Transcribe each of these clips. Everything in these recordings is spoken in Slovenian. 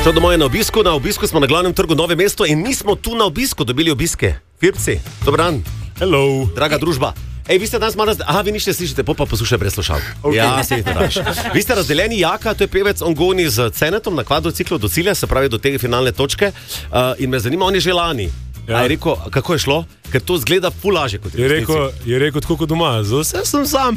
Šel domov je na obisku smo na glavnem trgu Nove mesto in mi smo tu na obisku dobili obiske. Firpci, dober dan. Hello. Draga družba. Ej, vi ste danes malo vi nište slišite, pa poslušaj brez slušalk. Okay. Ja, se jih ne daš. Vi ste razdeljeni, Jaka, to je pevec, on goni z Cenetom na kvadrociklu do cilja, se pravi do te finalne točke. In me zanima, on je že lani. Ja. A je rekel, kako je šlo? Ker to zgleda ful lažje kot je rekel tako kot doma, za vse sem sam.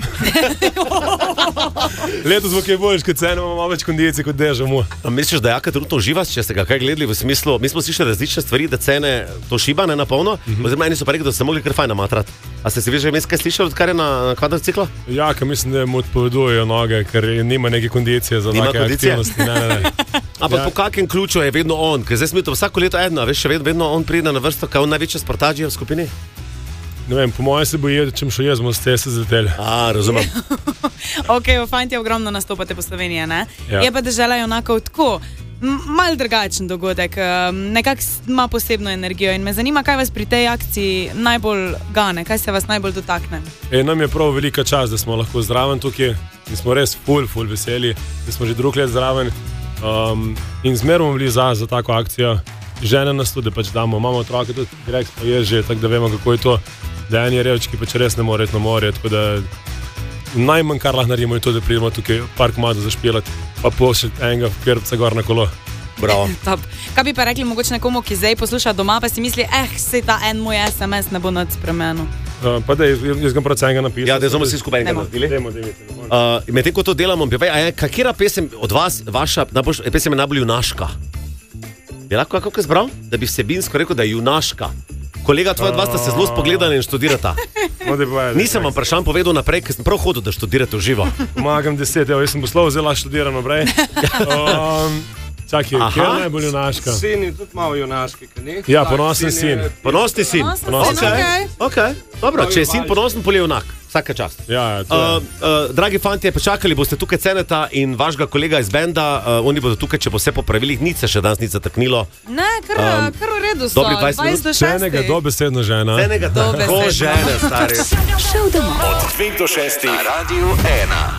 Letos bo kaj boljš, kot Cena, imamo več kondicij kot Deža mu. Misliš, da Jaka trenutno uživa, če ste ga kaj gledali v smislu, mi smo slišali različne stvari, da Cene to šiba ne na polno, oziroma eni so pa rekli, da ste mogli kar fajn namatrat. A ste si vi že vmes kaj slišali, odkar je na kvadrociklu? Jaka, mislim, da mu odpovedujejo noge, ker nima neke kondicije za take aktivnosti. Ne. Ampak po kakem ključu je vedno on, ker zdaj smo to vsako leto eno, veš, še vedno on pride na vrsto, kao največja sportažija v skupini. Ne vem, po mojem se boji, da čem šo jaz, bomo ste se zleteli. Razumem. Ok, fanti ogromno nastopate po Sloveniji, ne? Ja. Je pa Dežela Junakov tako, mal drugačen dogodek, nekako ima posebno energijo in me zanima, kaj vas pri tej akciji najbolj gane, kaj se vas najbolj dotakne. Nam je prav velika čast, da smo lahko zraven tukaj in smo res ful veseli, da smo že drug let zraven in zmerno bili za tako akcijo. Žene nas tudi pač damo, imamo otroke tudi direkt, pa je že, tako da vemo, kako je to, da eni revčki pač res ne more iti na morje, tako da najmanj kar lahko naredimo je to, da pridemo tukaj par komadov zašpilati, pa pošljati enega Firpca gor na kolo. Bravo. Kaj bi pa rekli mogoče nekomu, ki zdaj posluša doma, pa si misli, sej ta en moj SMS ne bo nad spremenil. Pa da, jaz ga prav enega napisal. Ja, da smo vsi skupaj enega naredili. Medtem ko to delamo, katera pesem od vas, vaša pesem je najbolj junaška? Je lahko kako zbral, da bi vsebinsko rekel, da je junaška? Kolega, tvoja dva sta se zelo spogledali in študirata. Nisem vam vprašanj povedal naprej, ker sem prav hodil, da študirate v živo. Pomagam 10, jaz sem poslal zelo študiran naprej. Čakaj, kje je najbolj junaška? Sin je tudi malo junaški, kaj ni? Ja, ponosen sin. Ponosni sin. Ok, dobro, če je sin ponosen, pol je junak. Vsaka čast. Ja, dragi fantje, počakali boste tukaj Ceneta in vašega kolega iz benda, oni bodo tukaj, če bo vse po pravilih, nič se še danes nič zataknilo. Ne, kar v redu so, 20 do 6. Cenega dobesedno žena. Cenega dobesedno žena, stari. Od 5 do 6 na Radiu 1.